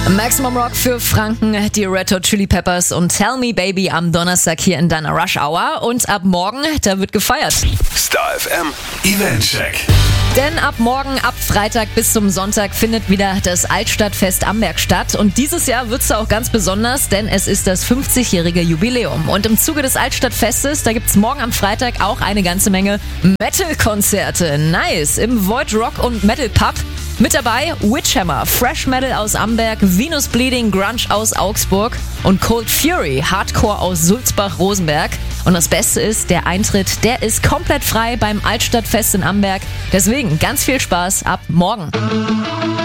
Maximum Rock für Franken, die Red Hot Chili Peppers und Tell Me Baby am Donnerstag hier in deiner Rush Hour. Und ab morgen, da wird gefeiert. Star FM Eventcheck. Denn ab morgen, ab Freitag bis zum Sonntag findet wieder das Altstadtfest Amberg statt. Und dieses Jahr wird's auch ganz besonders, denn es ist das 50-jährige Jubiläum. Und im Zuge des Altstadtfestes, da gibt's morgen am Freitag auch eine ganze Menge Metal-Konzerte. Nice! Im Void Rock und Metal Pub. Mit dabei Witchhammer, Fresh Metal aus Amberg, Venus Bleeding, Grunge aus Augsburg und Cold Fury, Hardcore aus Sulzbach-Rosenberg. Und das Beste ist, der Eintritt, der ist komplett frei beim Altstadtfest in Amberg. Deswegen ganz viel Spaß ab morgen.